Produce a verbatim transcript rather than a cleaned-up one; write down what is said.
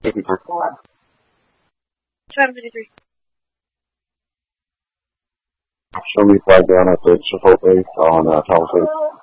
fifty-three. Seven fifty-three. Show me flag down at the Chipotle on uh, Palisades.